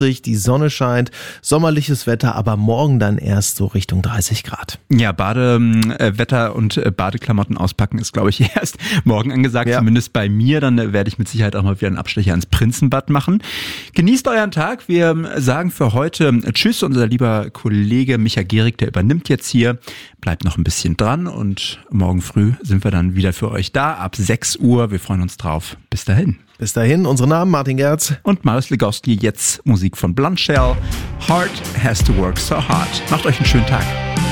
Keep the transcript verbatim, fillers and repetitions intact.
Die Sonne scheint, sommerliches Wetter, aber morgen dann erst so Richtung dreißig Grad. Ja, Badewetter und äh, Badeklamotten auspacken ist, glaube ich, erst morgen angesagt, ja. Zumindest bei mir. Dann äh, werde ich mit Sicherheit auch mal wieder einen Abstecher ins Prinzenbad machen. Genießt euren Tag. Wir sagen für heute äh, Tschüss. Unser lieber Kollege Micha Gehrig, der übernimmt jetzt hier. Bleibt noch ein bisschen dran und morgen früh sind wir dann wieder für euch da ab sechs Uhr. Wir freuen uns drauf. Bis dahin. Bis dahin, unsere Namen Martin Gerz und Marius Legowski. Jetzt Musik von Blunt Shell. Heart has to work so hard. Macht euch einen schönen Tag.